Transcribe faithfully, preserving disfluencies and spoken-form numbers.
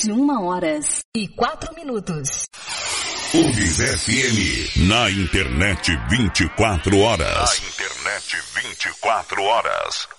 vinte e uma horas e quatro minutos. UFES F M, na internet vinte e quatro horas. Na internet vinte e quatro horas.